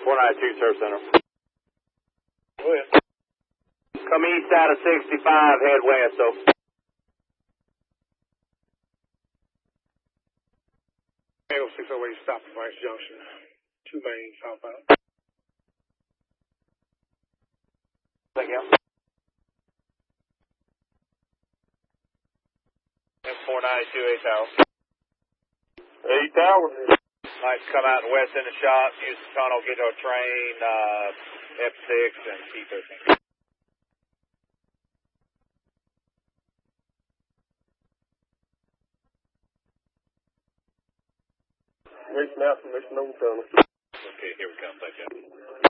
492 Surf Center. Go ahead. Come east out of 65, head west, so. Angle 608, stop at Vice Junction. 2 main southbound. Thank you. M492, 8 Tower. 8 Tower. Nice to come out in west end of shop, use the tunnel, get to a train, F6 and T13. Wait now for Mission Old Tunnel. Okay, here we come, thank you.